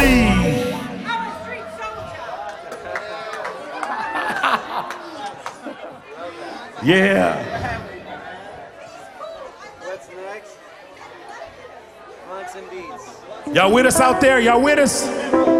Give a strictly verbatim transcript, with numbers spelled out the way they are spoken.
Lee. Yeah. What's next? Monks and Beats. Y'all with us out there? Y'all with us?